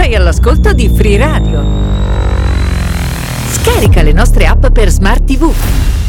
Sei all'ascolto di Free Radio. Scarica le nostre app per Smart TV.